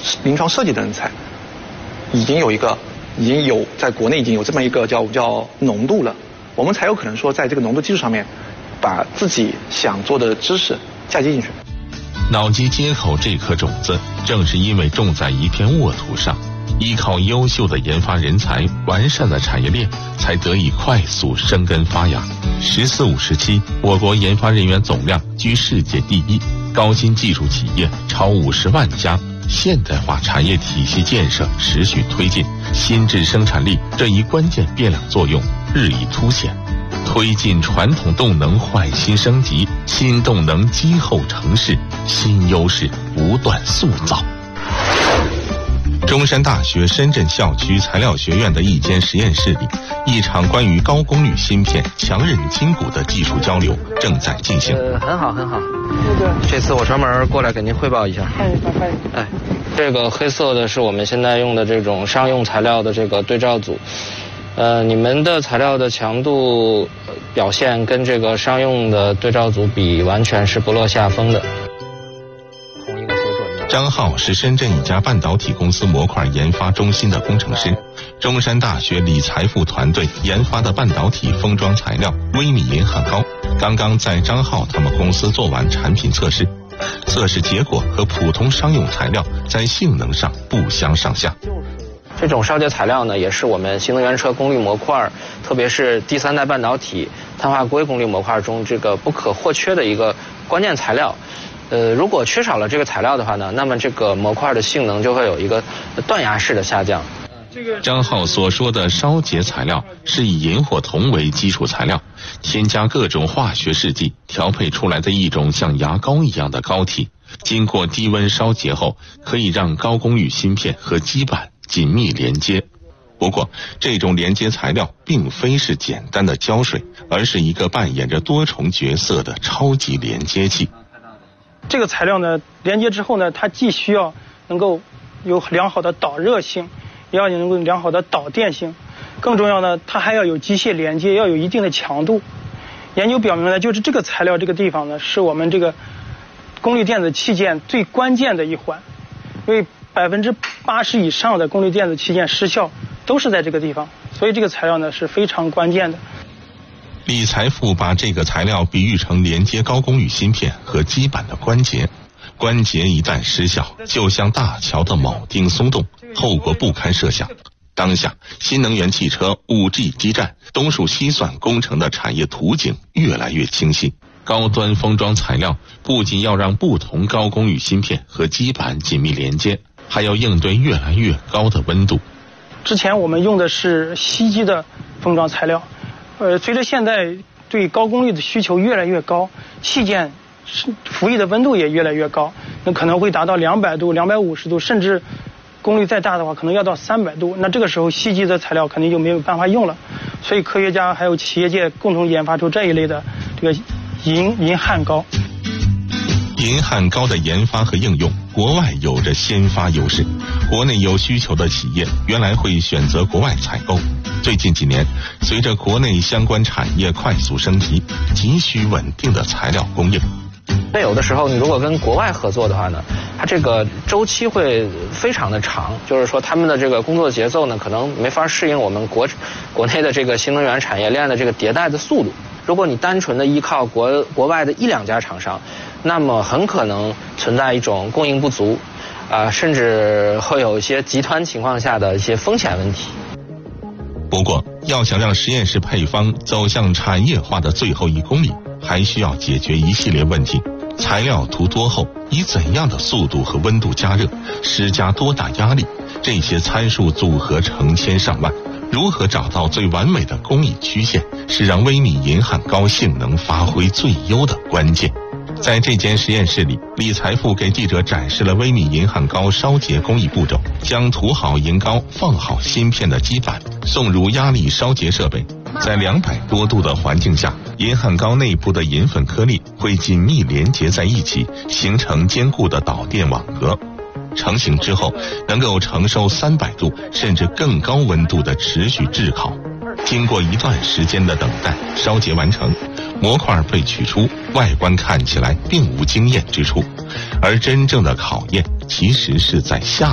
临床设计的人才，已经有在国内已经有这么一个叫浓度了，我们才有可能说在这个浓度基础上面，把自己想做的知识嫁接进去。 脑机接口这颗种子，正是因为种在一片沃土上，依靠优秀的研发人才、完善的产业链，才得以快速生根发芽。“14五”时期，我国研发人员总量居世界第一，高新技术企业超50万家，现代化产业体系建设持续推进，新质生产力这一关键变量作用日益凸显。推进传统动能换新升级，新动能机后城市，新优势不断塑造。中山大学深圳校区材料学院的一间实验室里，一场关于高功率芯片强韧筋骨的技术交流正在进行。 很好。这次我专门过来给您汇报一下。这个黑色的是我们现在用的这种商用材料的这个对照组。你们的材料的强度表现跟这个商用的对照组比，完全是不落下风的。同一个水准。 张浩是深圳一家半导体公司模块研发中心的工程师，中山大学李财富团队研发的半导体封装材料微米银焊膏，刚刚在张浩他们公司做完产品测试，测试结果和普通商用材料在性能上不相上下。 这种烧结材料呢，也是我们新能源车功率模块，特别是第3代半导体碳化硅功率模块中这个不可或缺的一个关键材料。如果缺少了这个材料的话呢，那么这个模块的性能就会有一个断崖式的下降。 张浩所说的烧结材料是以银或铜为基础材料，添加各种化学试剂调配出来的一种像牙膏一样的膏体，经过低温烧结后，可以让高功率芯片和基板紧密连接。不过，这种连接材料并非是简单的胶水，而是一个扮演着多重角色的超级连接器。 这个材料呢，连接之后呢，它既需要能够有良好的导热性，也要能够良好的导电性，更重要呢，它还要有机械连接，要有一定的强度。研究表明呢，就是这个材料这个地方呢，是我们这个功率电子器件最关键的一环，因为80%以上的功率电子器件失效都是在这个地方，所以这个材料呢是非常关键的。 李财富把这个材料比喻成连接高功率芯片和基板的关节，关节一旦失效，就像大桥的铆钉松动，后果不堪设想。当下新能源汽车、5G 基站东数西算工程的产业图景越来越清晰。高端封装材料不仅要让不同高功率芯片和基板紧密连接，还要应对越来越高的温度。 之前我们用的是锡基的封装材料，随着现在对高功率的需求越来越高，器件服役的温度也越来越高，那可能会达到200度、250度，甚至功率再大的话，可能要到300度。那这个时候锡基的材料肯定就没有办法用了，所以科学家还有企业界共同研发出这一类的这个银焊膏。 银焊膏的研发和应用，国外有着先发优势。国内有需求的企业原来会选择国外采购。最近几年，随着国内相关产业快速升级，急需稳定的材料供应。 那有的时候你如果跟国外合作的话呢，它这个周期会非常的长，就是说他们的这个工作节奏呢，可能没法适应我们国内的这个新能源产业链的这个迭代的速度。如果你单纯的依靠国外的1-2家厂商，那么很可能存在一种供应不足，甚至会有一些极端情况下的一些风险问题。 不过，要想让实验室配方走向产业化的最后1公里，还需要解决一系列问题。材料涂多厚，以怎样的速度和温度加热，施加多大压力，这些参数组合成千上万。如何找到最完美的工艺曲线，是让微米银焊膏性能发挥最优的关键。在这间实验室里，李财富给记者展示了微米银焊膏烧结工艺步骤，将涂好银膏、放好芯片的基板送入压力烧结设备。在200多度的环境下，银焊膏内部的银粉颗粒会紧密连接在一起，形成坚固的导电网格。成型之后，能够承受300度甚至更高温度的持续炙烤。经过一段时间的等待，烧结完成，模块被取出，外观看起来并无惊艳之处，而真正的考验其实是在下